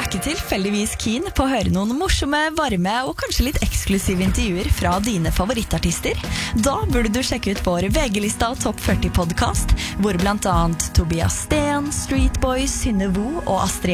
ikke tilfeldigvis keen på å høre noen morsomme, varme og kanskje litt eksklusive intervjuer fra dine favorittartister? Da burde du sjekke ut vår VG-lista Topp 40 podcast, hvor blant annet Tobias Sten, Street Boys, Synne Vo og Astrid